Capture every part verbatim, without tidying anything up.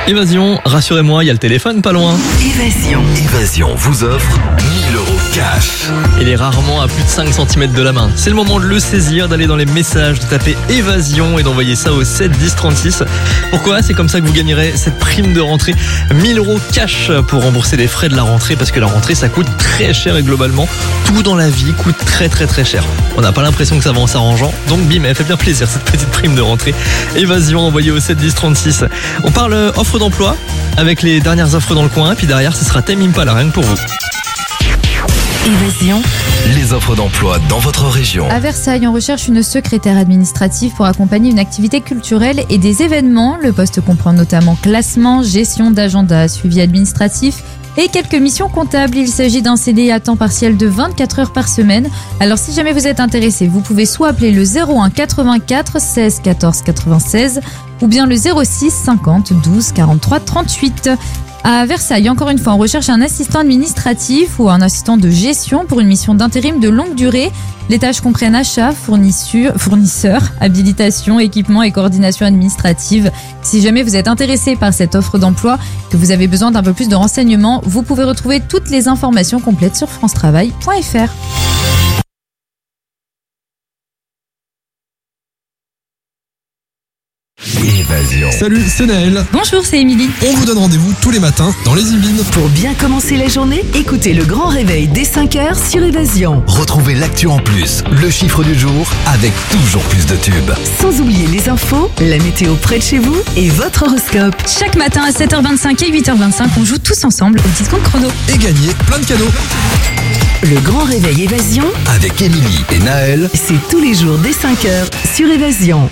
Évasion, rassurez-moi, il y a le téléphone pas loin. Évasion. Évasion vous offre mille euros cash. Il est rarement à plus de cinq centimètres de la main. C'est le moment de le saisir, d'aller dans les messages, de taper Évasion et d'envoyer ça au sept dix trente-six. Pourquoi ? C'est comme ça que vous gagnerez cette prime de rentrée. mille euros cash pour rembourser les frais de la rentrée, parce que la rentrée ça coûte très cher et globalement, tout dans la vie coûte très très très cher. On n'a pas l'impression que ça va en s'arrangeant, donc bim, elle fait bien plaisir cette petite prime de rentrée. Évasion envoyée au sept dix trente-six. On parle offre d'emploi avec les dernières offres dans le coin, puis derrière ce sera Tame Impala rien que pour vous. Évasion, les offres d'emploi dans votre région. À Versailles, on recherche une secrétaire administrative pour accompagner une activité culturelle et des événements. Le poste comprend notamment classement, gestion d'agenda, suivi administratif et quelques missions comptables. Il s'agit d'un C D I à temps partiel de vingt-quatre heures par semaine. Alors si jamais vous êtes intéressé, vous pouvez soit appeler le zéro un quatre-vingt-quatre seize quatorze quatre-vingt-seize ou bien le zéro six cinquante douze quarante-trois trente-huit. À Versailles, encore une fois, on recherche un assistant administratif ou un assistant de gestion pour une mission d'intérim de longue durée. Les tâches comprennent achat, fournisseur, fournisseur, habilitation, équipement et coordination administrative. Si jamais vous êtes intéressé par cette offre d'emploi, que vous avez besoin d'un peu plus de renseignements, vous pouvez retrouver toutes les informations complètes sur france travail point f r. Évasion. Salut, c'est Naël. Bonjour, c'est Émilie. On vous donne rendez-vous tous les matins dans les Yvelines. Pour bien commencer la journée, écoutez le grand réveil dès cinq heures sur Évasion. Retrouvez l'actu en plus, le chiffre du jour avec toujours plus de tubes. Sans oublier les infos, la météo près de chez vous et votre horoscope. Chaque matin à sept heures vingt-cinq et huit heures vingt-cinq, on joue tous ensemble au Discount Chrono. Et gagner plein de cadeaux. Le grand réveil Évasion, Avec Émilie et Naël. c'est tous les jours dès cinq heures sur Évasion.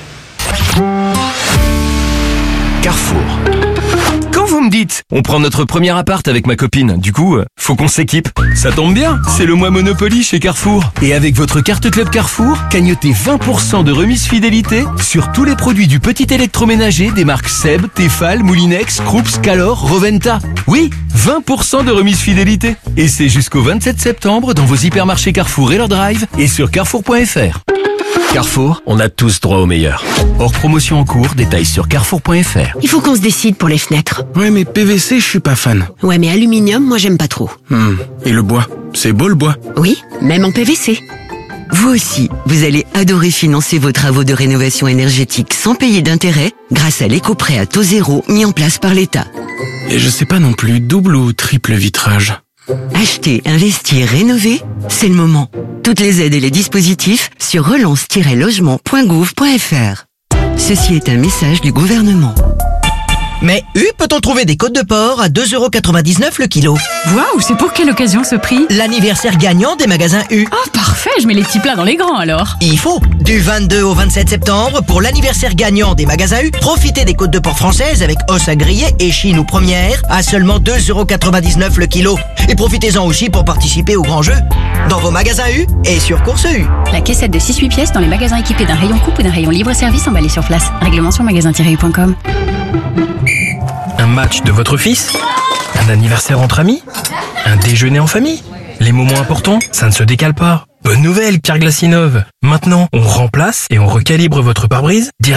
Carrefour. Quand vous me dites, on prend notre premier appart avec ma copine, du coup, euh, faut qu'on s'équipe. Ça tombe bien, c'est le mois Monopoly chez Carrefour. Et avec votre carte Club Carrefour, cagnotez vingt pour cent de remise fidélité sur tous les produits du petit électroménager des marques Seb, Tefal, Moulinex, Krups, Calor, Roventa. Oui, vingt pour cent de remise fidélité. Et c'est jusqu'au vingt-sept septembre dans vos hypermarchés Carrefour et leur drive et sur carrefour point f r. Carrefour, on a tous droit au meilleur. Hors promotion en cours, détails sur carrefour point f r. Il faut qu'on se décide pour les fenêtres. Ouais, mais P V C, je suis pas fan. Ouais, mais aluminium, moi j'aime pas trop. Hmm. Et le bois, c'est beau le bois. Oui, même en P V C. Vous aussi, vous allez adorer financer vos travaux de rénovation énergétique sans payer d'intérêt grâce à l'éco-prêt à taux zéro mis en place par l'État. Et je sais pas non plus, double ou triple vitrage. Acheter, investir, rénover, c'est le moment. Toutes les aides et les dispositifs sur relance tiret logement point gouv point f r. Ceci est un message du gouvernement. Mais U, peut-on trouver des côtes de porc à deux euros quatre-vingt-dix-neuf le kilo? Waouh, c'est pour quelle occasion ce prix? L'anniversaire gagnant des magasins U. Oh, parfait, je mets les petits plats dans les grands alors. Il faut. Du vingt-deux au vingt-sept septembre, pour l'anniversaire gagnant des magasins U, profitez des côtes de porc françaises avec os à griller et chine ou première à seulement deux euros quatre-vingt-dix-neuf le kilo. Et profitez-en aussi pour participer au grand jeu dans vos magasins U et sur Course U. La caissette de six huit pièces dans les magasins équipés d'un rayon coupe ou d'un rayon libre-service emballé sur place. Règlement sur magasin tiret u point com. Un match de votre fils? Un anniversaire entre amis? Un déjeuner en famille? Les moments importants, ça ne se décale pas. Bonne nouvelle, Carglass innove. Maintenant, on remplace et on recalibre votre pare-brise